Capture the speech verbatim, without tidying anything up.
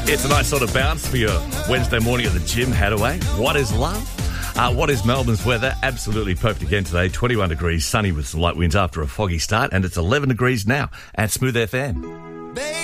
It's a nice sort of bounce for your Wednesday morning at the gym, Hadaway. What is love? Uh, what is Melbourne's weather? Absolutely perfect again today. twenty-one degrees, sunny with some light winds after a foggy start, and it's eleven degrees now at Smooth F M.